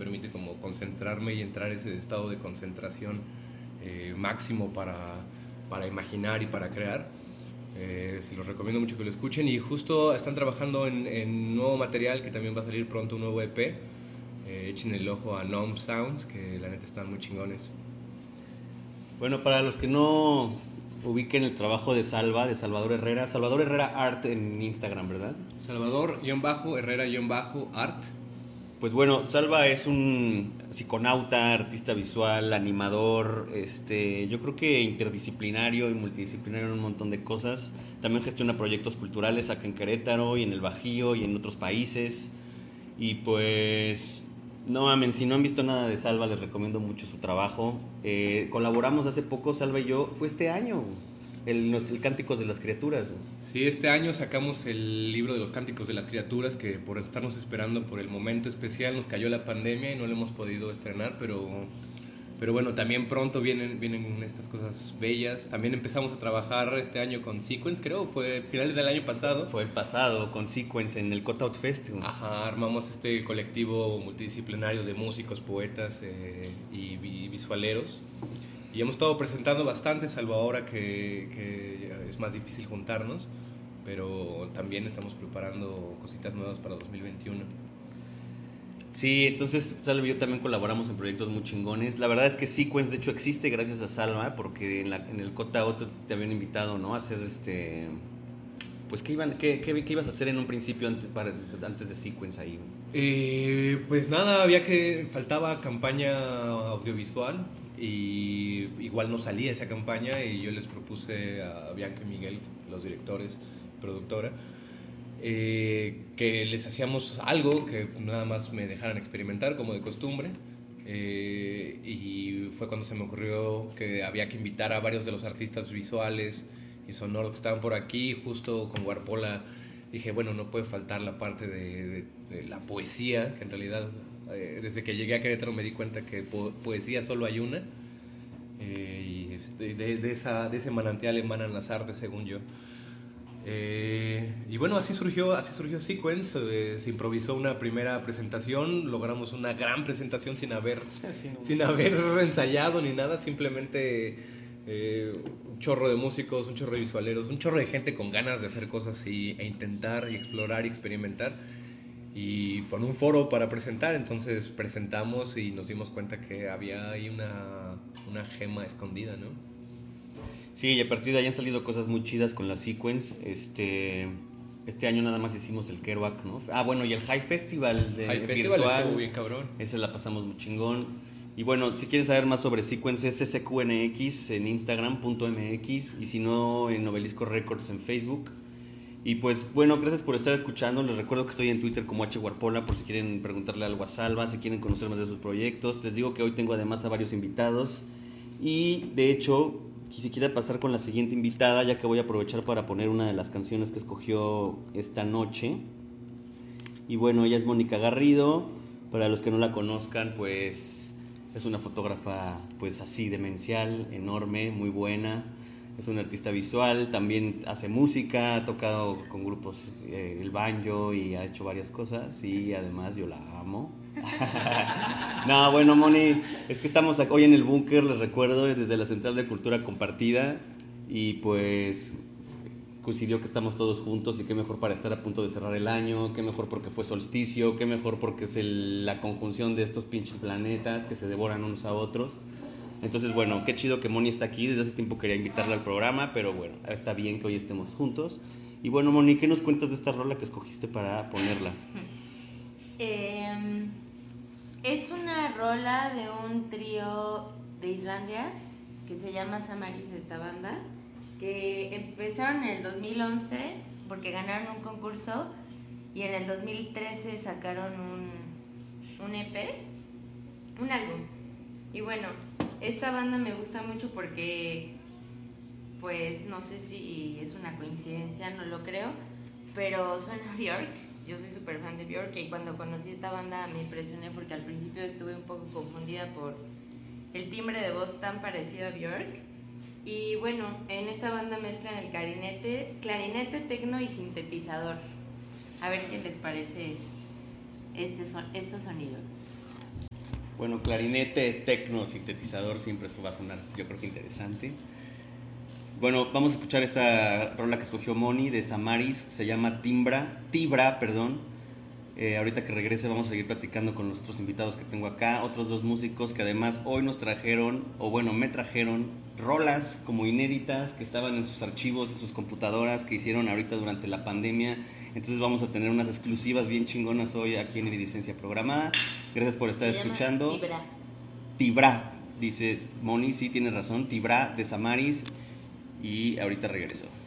permite como concentrarme y entrar en ese estado de concentración máximo para imaginar y para crear. Se los recomiendo mucho que lo escuchen, y justo están trabajando en nuevo material que también va a salir pronto, un nuevo EP. Echen el ojo a Gnome Sounds, que la neta están muy chingones. Bueno, para los que no ubiquen el trabajo de Salvador Herrera Art en Instagram, ¿verdad? Salvador-Herrera-Art. Pues bueno, Salva es un psiconauta, artista visual, animador, yo creo que interdisciplinario y multidisciplinario en un montón de cosas. También gestiona proyectos culturales acá en Querétaro y en el Bajío y en otros países. Y pues, no mamen, si no han visto nada de Salva, les recomiendo mucho su trabajo. Colaboramos hace poco, Salva y yo, fue este año, el Cánticos de las Criaturas, ¿no? Sí, este año sacamos el libro de los Cánticos de las Criaturas, que por estarnos esperando por el momento especial nos cayó la pandemia y no lo hemos podido estrenar, pero bueno, también pronto vienen estas cosas bellas. También empezamos a trabajar este año con Sequence, creo, fue finales del año pasado. Fue el pasado, con Sequence en el Cutout Festival. Ajá, armamos este colectivo multidisciplinario de músicos, poetas y visualeros. Y hemos estado presentando bastante, salvo ahora que es más difícil juntarnos, pero también estamos preparando cositas nuevas para 2021. Sí, entonces Salva y yo también colaboramos en proyectos muy chingones. La verdad es que Sequence de hecho existe gracias a Salva, porque en el Cutout te habían invitado, ¿no? A hacer pues ¿qué ibas a hacer en un principio antes de Sequence ahí? Pues nada, faltaba campaña audiovisual, y igual no salía esa campaña, y yo les propuse a Bianca y Miguel, los directores, productora, que les hacíamos algo que nada más me dejaran experimentar como de costumbre. Y fue cuando se me ocurrió que había que invitar a varios de los artistas visuales y sonoros que estaban por aquí. Justo con Warpola dije, bueno, no puede faltar la parte de la poesía, que en realidad desde que llegué a Querétaro me di cuenta que poesía solo hay una, y de ese manantial emanan las artes, según yo. Y bueno, así surgió Sequence. Se improvisó una primera presentación, logramos una gran presentación sin haber ensayado ni nada, simplemente un chorro de músicos, un chorro de visualeros, un chorro de gente con ganas de hacer cosas e intentar y explorar y experimentar, y con un foro para presentar. Entonces presentamos y nos dimos cuenta que había ahí una gema escondida, ¿no? Sí, y a partir de ahí han salido cosas muy chidas con la Sequence. Este año nada más hicimos el Kerouac, ¿no? Ah, bueno, y el High Festival virtual. Estuvo bien cabrón. Ese la pasamos muy chingón. Y bueno, si quieren saber más sobre Sequence, es SQNX en Instagram.mx, y si no, en Novelisco Records en Facebook. Y pues bueno, gracias por estar escuchando. Les recuerdo que estoy en Twitter como HWarpola, por si quieren preguntarle algo a Salva, si quieren conocer más de sus proyectos. Les digo que hoy tengo además a varios invitados, y de hecho quisiera pasar con la siguiente invitada, ya que voy a aprovechar para poner una de las canciones que escogió esta noche. Y bueno, ella es Mónica Garrido. Para los que no la conozcan, pues es una fotógrafa pues así demencial, enorme, muy buena. Es una artista visual, también hace música, ha tocado con grupos el banjo y ha hecho varias cosas, y además yo la amo. No, bueno, Moni, es que estamos hoy en el búnker, les recuerdo, desde la Central de Cultura Compartida, y pues coincidió que estamos todos juntos, y qué mejor para estar a punto de cerrar el año, qué mejor porque fue solsticio, qué mejor porque es la conjunción de estos pinches planetas que se devoran unos a otros. Entonces, bueno, qué chido que Moni está aquí. Desde hace tiempo quería invitarla al programa, pero bueno, está bien que hoy estemos juntos. Y bueno, Moni, ¿qué nos cuentas de esta rola que escogiste para ponerla? Es una rola de un trío de Islandia que se llama Samaris, esta banda, que empezaron en el 2011 porque ganaron un concurso, y en el 2013 sacaron un EP, un álbum. Y bueno, esta banda me gusta mucho porque, pues, no sé si es una coincidencia, no lo creo, pero suena a Björk. Yo soy súper fan de Björk, y cuando conocí esta banda me impresioné porque al principio estuve un poco confundida por el timbre de voz tan parecido a Björk. Y bueno, en esta banda mezclan el clarinete, tecno y sintetizador. A ver qué les parece estos sonidos. Bueno, clarinete, tecno, sintetizador, siempre eso va a sonar, yo creo que interesante. Bueno, vamos a escuchar esta rola que escogió Moni de Samaris, se llama Tibra, perdón. Ahorita que regrese vamos a seguir platicando con los otros invitados que tengo acá, otros dos músicos que además hoy nos trajeron, o bueno, me trajeron rolas como inéditas que estaban en sus archivos, en sus computadoras, que hicieron ahorita durante la pandemia. Entonces vamos a tener unas exclusivas bien chingonas hoy aquí en Iridicencia Programada. Gracias por estar escuchando. Tibra, dices Moni, sí tienes razón, Tibra de Samaris, y ahorita regreso.